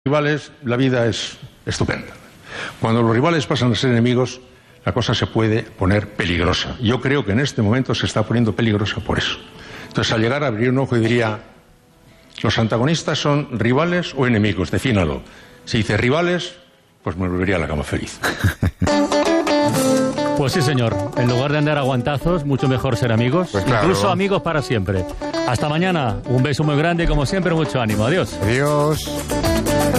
Rivales, la vida es estupenda. Cuando los rivales pasan a ser enemigos, la cosa se puede poner peligrosa. Yo creo que en este momento se está poniendo peligrosa por eso. Entonces, al llegar, abriría un ojo y diría: ¿los antagonistas son rivales o enemigos? Defínalo. Si dice rivales, pues me volvería a la cama feliz. Pues sí, señor. En lugar de andar a guantazos, mucho mejor ser amigos. Pues claro. Incluso amigos para siempre. Hasta mañana. Un beso muy grande y, como siempre, mucho ánimo. Adiós. Adiós.